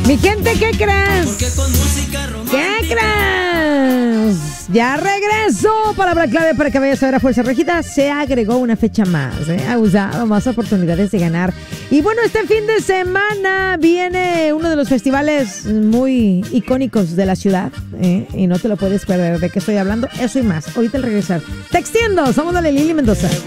Mi gente, ¿qué crees? ¿Qué crees? Ya regreso. Palabra clave para que vayas a ver a Fuerza Regida. Se agregó una fecha más, ha usado más oportunidades de ganar. Y bueno, este fin de semana viene uno de los festivales muy icónicos de la ciudad, y no te lo puedes perder. ¿De qué estoy hablando? Eso y más. Ahorita al regresar. Te extiendo. Somos Lili Mendoza.